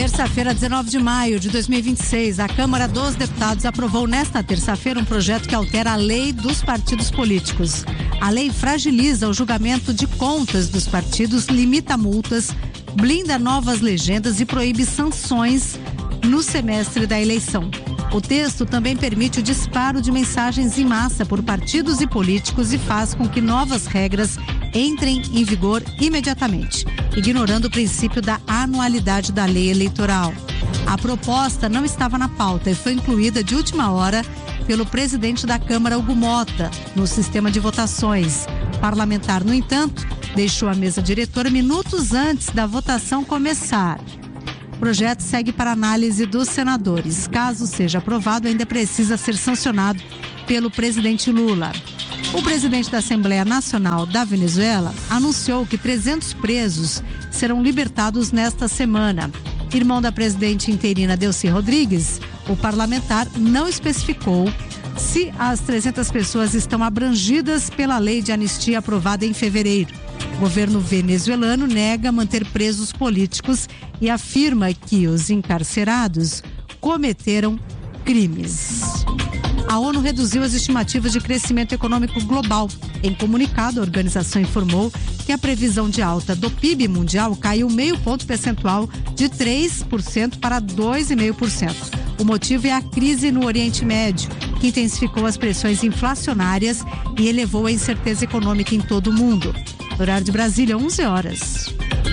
Terça-feira, 19 de maio de 2026, a Câmara dos Deputados aprovou nesta terça-feira um projeto que altera a lei dos partidos políticos. A lei fragiliza o julgamento de contas dos partidos, limita multas, blinda novas legendas e proíbe sanções no semestre da eleição. O texto também permite o disparo de mensagens em massa por partidos e políticos e faz com que novas regras entrem em vigor imediatamente, ignorando o princípio da anualidade da lei eleitoral. A proposta não estava na pauta e foi incluída de última hora pelo presidente da Câmara, Hugo Mota, no sistema de votações. O parlamentar, no entanto, deixou a mesa diretora minutos antes da votação começar. O projeto segue para análise dos senadores. Caso seja aprovado, ainda precisa ser sancionado pelo presidente Lula. O presidente da Assembleia Nacional da Venezuela anunciou que 300 presos serão libertados nesta semana. Irmão da presidente interina Delcy Rodrigues, o parlamentar não especificou se as 300 pessoas estão abrangidas pela lei de anistia aprovada em fevereiro. O governo venezuelano nega manter presos políticos e afirma que os encarcerados cometeram crimes. A ONU reduziu as estimativas de crescimento econômico global. Em comunicado, a organização informou que a previsão de alta do PIB mundial caiu 0,5 ponto percentual de 3% para 2,5%. O motivo é a crise no Oriente Médio, que intensificou as pressões inflacionárias e elevou a incerteza econômica em todo o mundo. Horário de Brasília, 11 horas.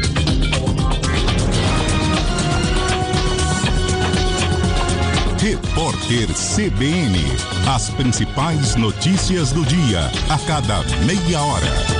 Repórter CBN. As principais notícias do dia, a cada meia hora.